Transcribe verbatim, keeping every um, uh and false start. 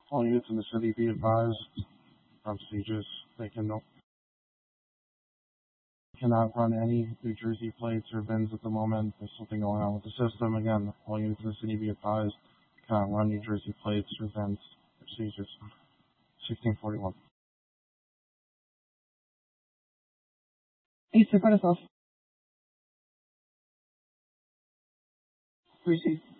All units in the city be advised. Procedures. They can no, cannot run any New Jersey plates or V I Ns at the moment. There's something going on with the system. Again, all units in the city be advised. Cannot run New Jersey plates or V I Ns. Procedures. sixteen forty-one. East Dakota South. Receive.